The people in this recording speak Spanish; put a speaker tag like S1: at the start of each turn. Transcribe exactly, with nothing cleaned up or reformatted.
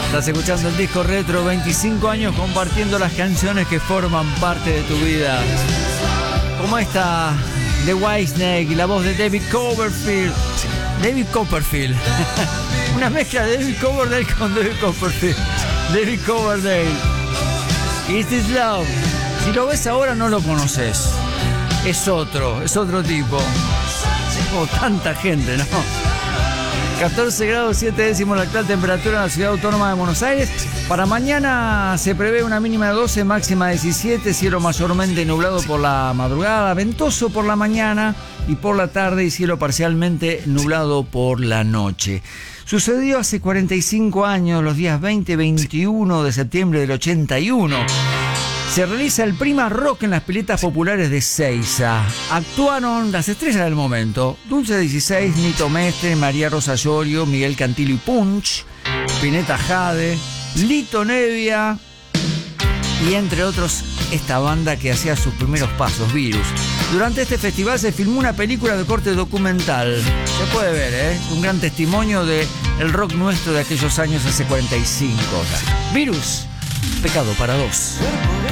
S1: Estás escuchando el disco retro, veinticinco años compartiendo las canciones que forman parte de tu vida. Como esta de Whitesnake y la voz de David Copperfield. David Copperfield. Una mezcla de David Coverdale con David Copperfield. David Coverdale. Is This Love? Si lo ves ahora no lo conoces. Es otro, es otro tipo. Como tanta gente, ¿no? catorce grados siete décimos la actual temperatura en la ciudad autónoma de Buenos Aires. Para mañana se prevé una mínima de doce, máxima diecisiete, cielo mayormente nublado por la madrugada, ventoso por la mañana y por la tarde y cielo parcialmente nublado por la noche. Sucedió hace cuarenta y cinco años, los días veinte y veintiuno de septiembre del ochenta y uno. Se realiza el Prima Rock en las piletas populares de Ezeiza. Actuaron las estrellas del momento: Dulce dieciséis, Nito Mestre, María Rosa Llorio, Miguel Cantillo y Punch, Spinetta Jade, Lito Nevia y entre otros esta banda que hacía sus primeros pasos, Virus. Durante este festival se filmó una película de corte documental. Se puede ver, ¿eh? Un gran testimonio del rock nuestro de aquellos años hace cuarenta y cinco. Virus, Pecado para dos.